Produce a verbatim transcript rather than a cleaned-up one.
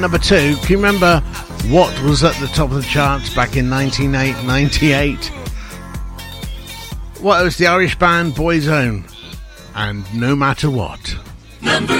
Number two, can you remember what was at the top of the charts back in nineteen ninety-eight? Well, it was the Irish band Boyzone, and No Matter What. Number